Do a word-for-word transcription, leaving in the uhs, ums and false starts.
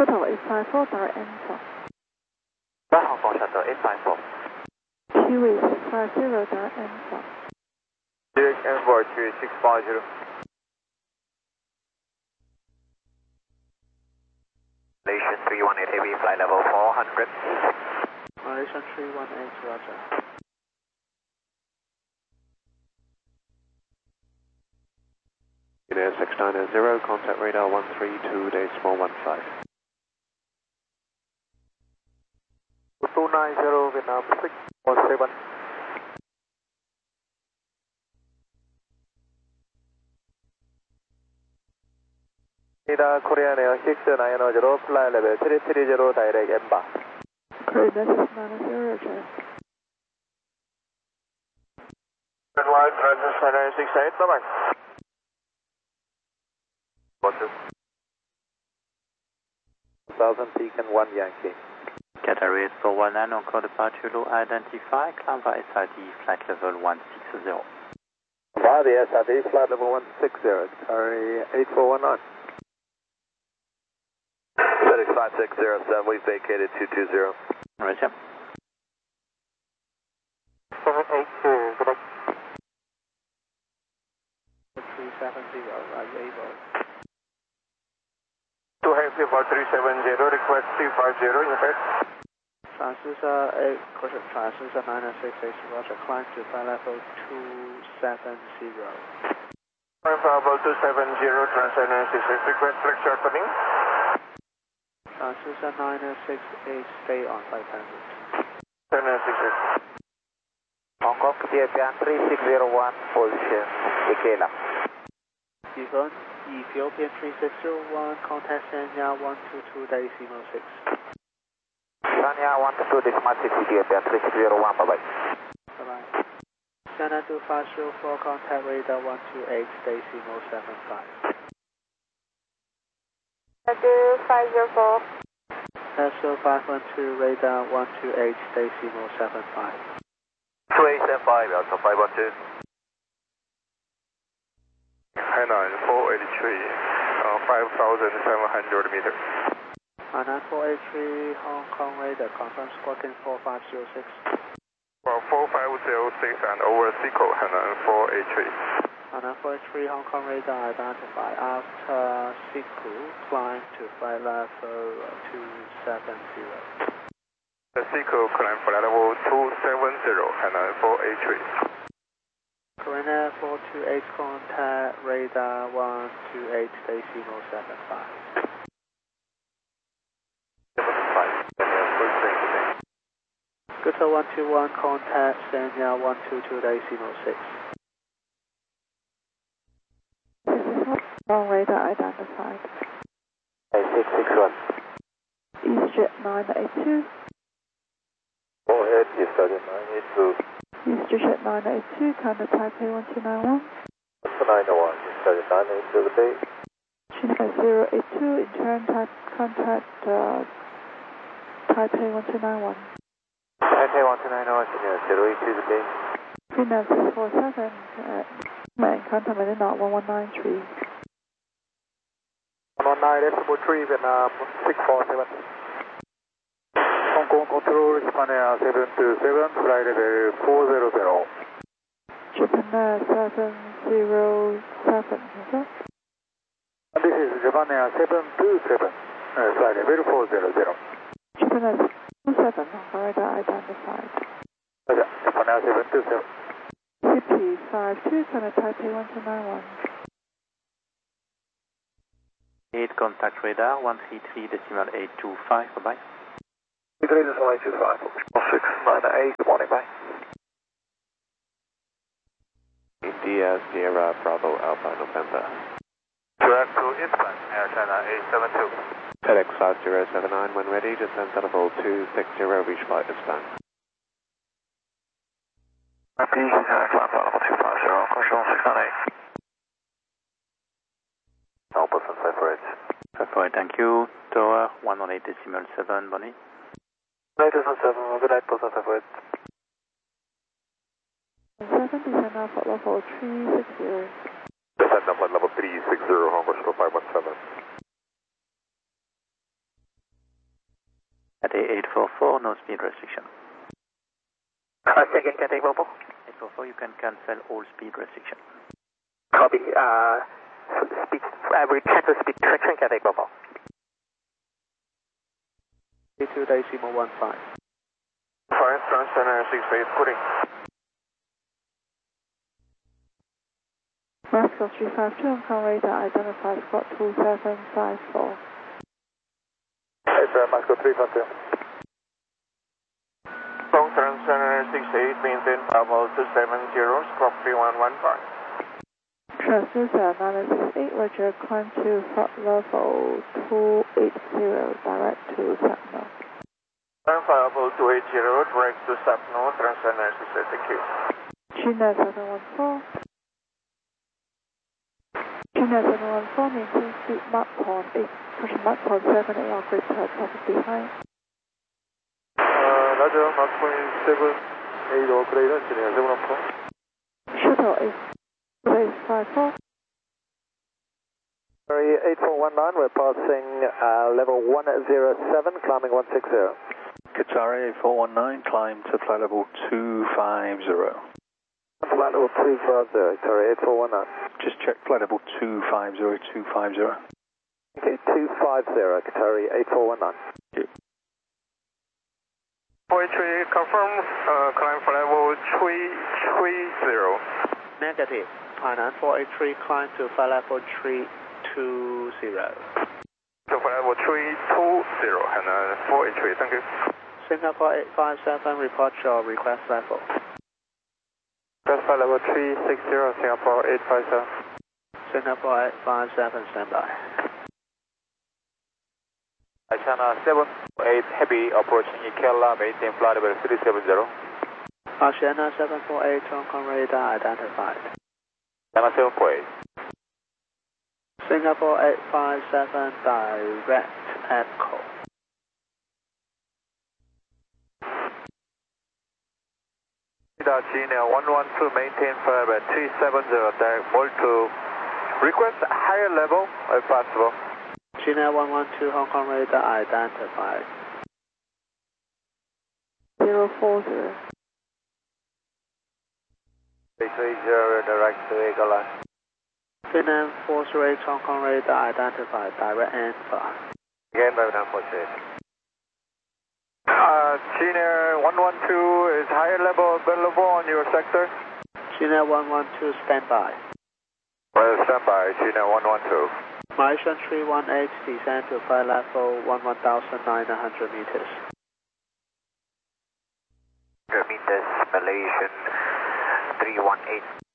Total eight five four, direct N four. Hong Kong Shuttle eight five four. Kiwi six five zero, direct N four. Direct N four, Kiwi six five zero. Malaysian three one eight heavy, flight level four hundred. Malaysian three one eight, roger. United six nine zero, contact radar one three two decimal one five. two nine zero, Vietnam six one seven. Korean Air six nine zero, flight level three three zero, direct M B A. Korean Air six nine zero, roger. Good one, Transfer six eight, bye bye. Thousand Beacon one Yankee. Qatar four one nine, encore departure low identify, climb via S R D, flight level one six zero. Via the S R D, flight level one six zero, carry eight four one nine. FedEx five six zero seven, we've vacated two two zero. Roger. seven eight two, good luck. three seven zero, are you able? two Heavy for three seven zero, request three five zero, in effect. Transducer eight, question Transducer nine six eight, roger, climb to flight level two seven zero. Climb for level two seven zero, Transfer nine six eight, request flex sharpening. Transducer nine six eight, stay on flight pendant. nine six eight. Hong Kong, Ethiopian three six zero one, position, Ikela. Ethan, Ethiopian three six zero one, contact Sanya one two two decimal six. Sanya one two two decimal six, Ethiopian three six zero one, bye bye. Bye bye. Sanya two five zero four, contact radar one two eight decimal seven five. two five zero four. S O five one two, radar one two eight decimal seven five. two eight seven five, Alpha five one two. Hainan four eight three, uh, five thousand seven hundred meters. Hainan four eight three, Hong Kong radar, confirm squawking four five zero six. Well, four five zero six and over Seco, Hainan four eight three. Hainan four eight three, Hong Kong radar, identify after Seco, climb to flight level two seven zero. The Seco climb flight level two seven zero, Hainan four eight three. Korean Air four two eight, contact radar one two eight decimal seven five. seven five, Gutter one two one, contact Sanya one two two decimal six. Wrong radar identified. six six one. EasyJet nine eight two. Go ahead, EasyJet nine eight two. EasyJet nine eight two, contact Taipei one two nine one. one nine one, EasyJet nine eight two, good day. China zero eight two, in turn type, contact uh, Taipei one two nine one. Taipei one two nine one, China zero eight two, good day. China six four seven, uh, man, contact Manila one one nine three. one one nine decimal three, Vietnam six four seven. Hong Kong control, Japan Air seven two seven, flight level four zero zero. Japan Air seven zero seven, is that? This is Japan Air seven two seven, uh, flight level four zero zero. Japan Air two seven, radar identified. Okay, Japan Air seven two seven. C P five two, contact Taipei one two nine one. eight, contact radar one three three decimal eight two five, bye bye. three decimal eight two five, six nine eight, good morning, bye. India Sierra Bravo Alpha November. Direct to Eastern, Air China eight seven two. FedEx five zero seven nine, when ready, descend to level two six zero, reach flight Eastern. Repeat, climb flight level two five zero, control six nine eight. No person, separate. Separate, thank you. Tower one one eight decimal seven, Bonnie. eight seven, good night, person, separate. seven, descend now for level three six zero. Descend now for level three six zero, Hong Kong five one seven. Cathay eight four four, no speed restriction. Uh, second, Cathay four four. eight four four, you can cancel all speed restriction. Copy. Uh, speed, uh, we cancel speed restriction, Cathay four four. A two decimal one five. five, Transcender six eight, quitting. Moscow three five two, Hong Kong radar identified spot two seven five four. It's uh, Moscow three five two. Long Transcender six eight, maintain level two seven zero, squawk three one one five. Transducer nine six eight, Roger, climb to flight level two eight zero, direct to Sapno. Climb level two eight zero, direct to Sapno, Transcender six eight, thank you. China seven one four. China seven one four, maintain speed Mach point eight, pushing Mach point seven eight, operate to traffic behind. Uh, Roger, Mach point seven eight, operator, China seven one four. Shuttle eight five four. Sorry, eight four one nine, we're passing uh, level one zero seven, climbing one six zero. Qatari eight four one nine, climb to flight level two five zero. Flight level two five zero, sorry, eight four one nine. Just check flight level two five zero, two five zero. Okay, two five zero, Qatari eight four one nine. Thank you. four eight three, confirm, uh, climb for level three three zero. Negative. Hainan four eight three, climb to flight level three two zero. So for level three two zero, and uh, four eight three, thank you. Singapore eight five seven, report your request level. Request flight level three six zero, Singapore eight five seven. Singapore eight five seven, standby. China seven eight, heavy, approaching Ikela, maintain flight level three seven zero. Oceana seven four eight, Hong Kong radar identified. China seven four eight. Singapore eight five seven, direct echo. China one one two, maintain flight level three seven zero, direct vol to request higher level if possible. China one one two, Hong Kong radar identified. zero four zero. six eight zero, direct to Ikela. Vietnam four three eight, Hong Kong radar identified, direct info. Again, Vietnam four three eight. Uh, China one one two is higher level available on your sector? China one one two, standby. Well, standby, China one one two. Malaysian three one eight, descend to flight level one thousand nine hundred meters. Meters, Malaysian three one eight.